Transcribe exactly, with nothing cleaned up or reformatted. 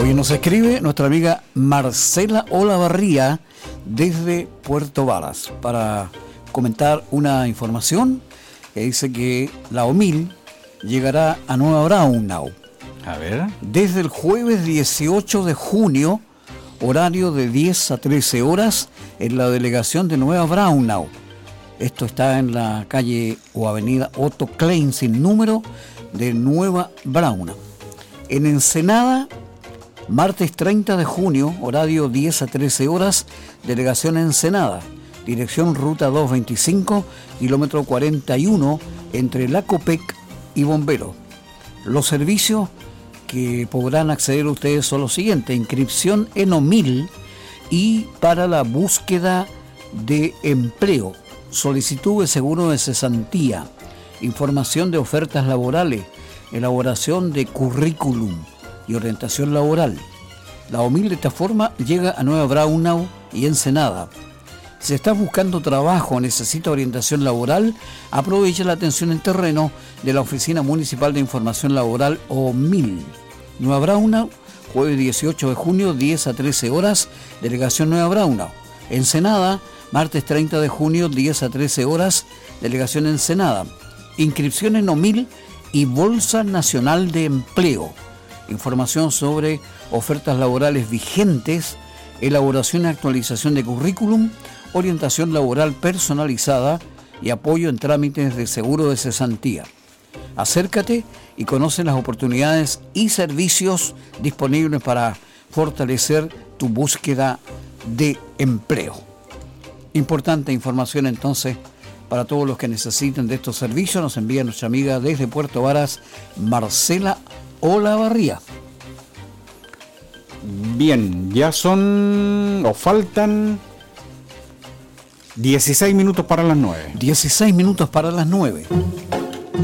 Hoy nos escribe nuestra amiga Marcela Olavarría desde Puerto Varas para comentar una información que dice que la OMIL llegará a Nueva Braunau. A ver. Desde el jueves dieciocho de junio, horario de diez a trece horas, en la delegación de Nueva Braunau. Esto está en la calle o avenida Otto Klein, sin número, de Nueva Braunau. En Ensenada, martes treinta de junio, horario diez a trece horas, delegación Ensenada, dirección ruta doscientos veinticinco, kilómetro cuarenta y uno, entre La Copec y Bombero. Los servicios que podrán acceder ustedes son los siguientes: inscripción en OMIL y para la búsqueda de empleo, solicitud de seguro de cesantía, información de ofertas laborales, elaboración de currículum y orientación laboral. La OMIL de esta forma llega a Nueva Braunau y Ensenada. Si estás buscando trabajo o necesita orientación laboral, aprovecha la atención en terreno de la Oficina Municipal de Información Laboral OMIL. Nueva Braunau, jueves dieciocho de junio, diez a trece horas, delegación Nueva Braunau. Ensenada, martes treinta de junio, diez a trece horas, delegación Ensenada. Inscripción en OMIL y Bolsa Nacional de Empleo. Información sobre ofertas laborales vigentes, elaboración y actualización de currículum, orientación laboral personalizada y apoyo en trámites de seguro de cesantía. Acércate y conoce las oportunidades y servicios disponibles para fortalecer tu búsqueda de empleo. Importante información entonces para todos los que necesiten de estos servicios. Nos envía nuestra amiga desde Puerto Varas, Marcela Olavarría. Bien, ya son o faltan dieciséis minutos para las nueve. dieciséis minutos para las nueve.